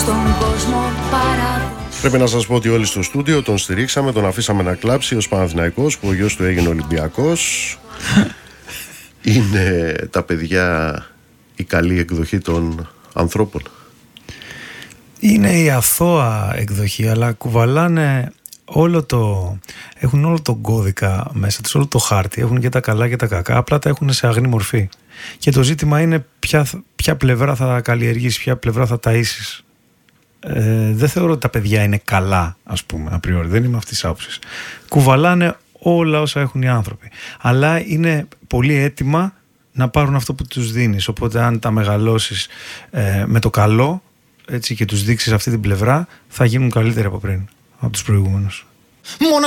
στον κόσμο παράδοση. Πρέπει να σας πω ότι όλοι στο στούντιο τον στηρίξαμε, τον αφήσαμε να κλάψει ως Παναθηναϊκός που ο γιος του έγινε Ολυμπιακός. Είναι τα παιδιά η καλή εκδοχή των ανθρώπων? Είναι η αθώα εκδοχή, αλλά κουβαλάνε έχουν όλο τον κώδικα μέσα τους, όλο το χάρτη. Έχουν και τα καλά και τα κακά, απλά τα έχουν σε αγνή μορφή. Και το ζήτημα είναι ποια πλευρά θα καλλιεργήσεις, ποια πλευρά θα ταΐσεις. Δεν θεωρώ ότι τα παιδιά είναι καλά, ας πούμε, απριόρι. Δεν είμαι αυτής της άποψης. Κουβαλάνε όλα όσα έχουν οι άνθρωποι. Αλλά είναι πολύ έτοιμα να πάρουν αυτό που τους δίνεις. Οπότε αν τα μεγαλώσεις με το καλό, έτσι, και τους δείξεις αυτή την πλευρά, θα γίνουν καλύτεροι από πριν, από τους προηγούμενους. Μόνο